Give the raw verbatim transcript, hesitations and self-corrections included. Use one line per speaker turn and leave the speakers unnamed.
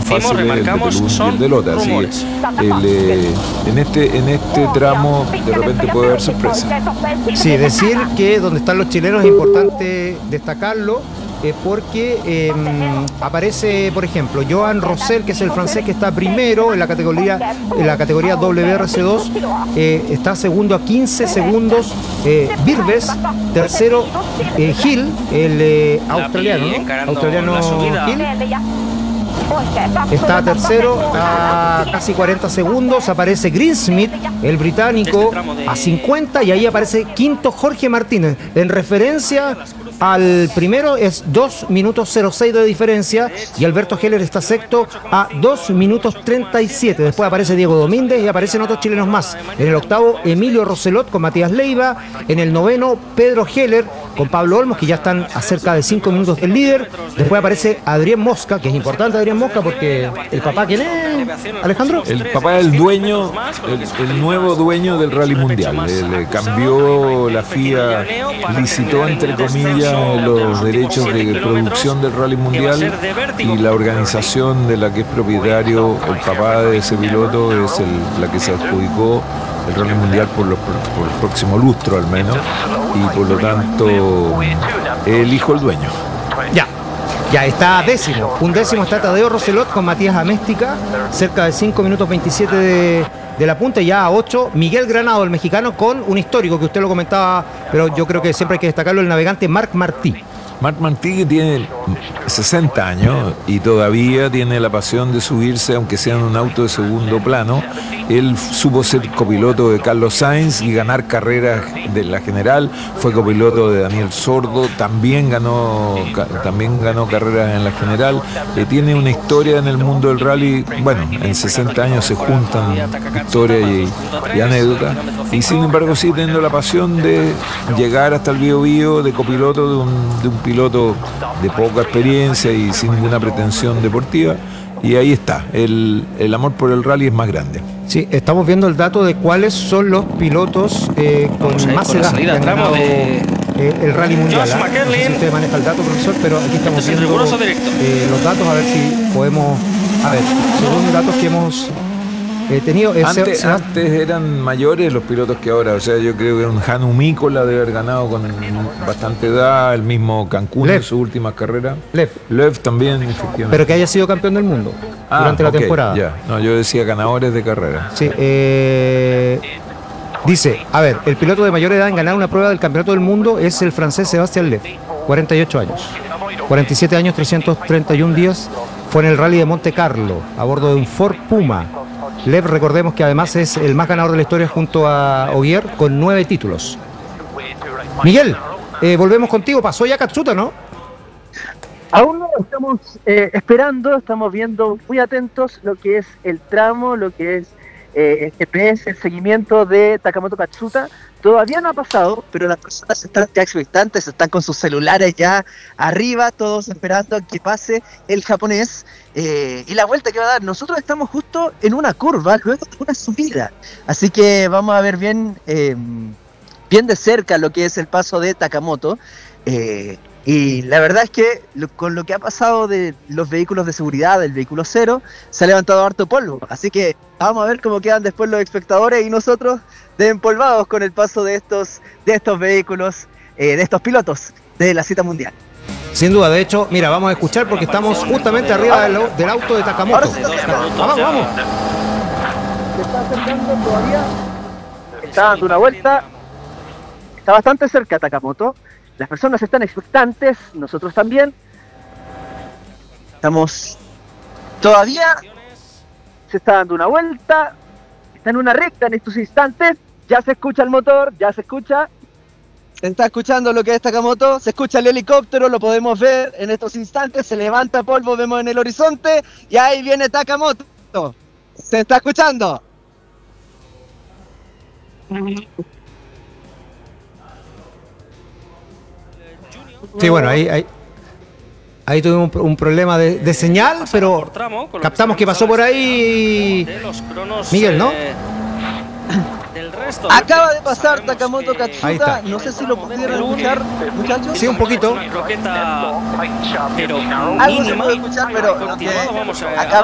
fáciles, el de Pelún y el de Lota. Así que el, eh, en, este, en este tramo de repente puede haber sorpresa.
Sí, decir que donde están los chilenos es importante destacarlo. Eh, porque eh, aparece, por ejemplo, Joan Rossel, que es el francés que está primero en la categoría en la categoría W R C dos, eh, está segundo a quince segundos. eh, Virbes, tercero, eh, Hill, el eh, australiano, ¿no? australiano Hill, está tercero a casi cuarenta segundos. Aparece Greensmith, el británico, a cincuenta, y ahí aparece quinto Jorge Martínez. En referencia al primero es dos minutos cero seis de diferencia, y Alberto Heller está sexto a dos minutos treinta y siete. Después aparece Diego Domínguez y aparecen otros chilenos más. En el octavo, Emilio Roselot con Matías Leiva. En el noveno, Pedro Heller con Pablo Olmos, que ya están a cerca de cinco minutos del líder. Después aparece Adrián Mosca, que es importante Adrián Mosca porque el papá, ¿quién es, Alejandro?
El papá es el dueño, el, el nuevo dueño del Rally Mundial. Le cambió la F I A, licitó entre comillas los derechos de producción del Rally Mundial, y la organización de la que es propietario el papá de ese piloto es el, la que se adjudicó el Rally Mundial por, los, por el próximo lustro al menos, y por lo tanto elijo el dueño.
Ya, ya está décimo. Un décimo está Tadeo Roselot con Matías Améstica, cerca de cinco minutos veintisiete de, de la punta. Ya a ocho, Miguel Granado, el mexicano, con un histórico que usted lo comentaba, pero yo creo que siempre hay que destacarlo, el navegante Marc Martí.
Marc Martí, que tiene sesenta años y todavía tiene la pasión de subirse, aunque sea en un auto de segundo plano. Él supo ser copiloto de Carlos Sainz y ganar carreras de la general. Fue copiloto de Daniel Sordo, también ganó, también ganó carreras en la general. Eh, tiene una historia en el mundo del rally. Bueno, en sesenta años se juntan historia y, y anécdotas. Y sin embargo sigue teniendo la pasión de llegar hasta el Bío Bío de copiloto de un, de un piloto de poca experiencia y sin ninguna pretensión deportiva. Y ahí está, el, el amor por el rally es más grande.
Sí, estamos viendo el dato de cuáles son los pilotos eh, con más
con
edad que han ganado
de...
eh, el rally mundial.
Josh
¿eh? No sé si usted maneja el dato, profesor, pero aquí estamos
Este es
viendo
riguroso directo.
eh, los datos, a ver si podemos... A ver, según datos que hemos eh, tenido... Eh,
antes,
se,
antes eran mayores los pilotos que ahora, o sea, yo creo que un Hannu Mikkola debe haber ganado con bastante edad, el mismo Cancún
Lev.
en su última carrera.
Lev.
Lev también, efectivamente.
Pero que haya sido campeón del mundo
ah,
durante la
okay,
temporada.
Ya. No, yo decía ganadores de carrera.
Sí, eh, dice, a ver, el piloto de mayor edad en ganar una prueba del campeonato del mundo es el francés Sébastien Lev, cuarenta y ocho años. cuarenta y siete años, trescientos treinta y un días. Fue en el rally de Monte Carlo, a bordo de un Ford Puma. Lev, recordemos que además es el más ganador de la historia junto a Ogier, con nueve títulos. Miguel, eh, volvemos contigo. Pasó ya Katsuta, ¿no?
Aún no, estamos eh, esperando, estamos viendo muy atentos lo que es el tramo, lo que es eh, el G P S, el seguimiento de Takamoto Katsuta. Todavía no ha pasado, pero las personas están ya expectantes, están con sus celulares ya arriba, todos esperando a que pase el japonés eh, y la vuelta que va a dar. Nosotros estamos justo en una curva, luego de una subida, así que vamos a ver bien, eh, bien de cerca lo que es el paso de Takamoto. Eh, Y la verdad es que lo, con lo que ha pasado de los vehículos de seguridad, del vehículo cero, se ha levantado harto polvo. Así que vamos a ver cómo quedan después los espectadores y nosotros de empolvados con el paso de estos, de estos vehículos, eh, de estos pilotos de la cita mundial.
Sin duda, de hecho, mira, vamos a escuchar porque estamos justamente arriba del, del auto de Takamoto.
Sí,
vamos, vamos.
Se está acercando todavía, está dando una vuelta, está bastante cerca Takamoto. Las personas están expectantes, nosotros también. Estamos todavía, se está dando una vuelta, está en una recta en estos instantes, ya se escucha el motor, ya se escucha, se está escuchando lo que es Takamoto, se escucha el helicóptero, lo podemos ver en estos instantes, se levanta polvo, vemos en el horizonte, y ahí viene Takamoto, se está escuchando.
Sí, bueno, ahí, ahí, ahí tuvimos un, un problema de, de señal, pero captamos que pasó por ahí Miguel, ¿no?
Acaba de pasar Takamoto Katsuta, no sé si lo pudieron escuchar, muchachos.
Sí, un poquito.
Pero
Algo se puede escuchar, pero lo que acaba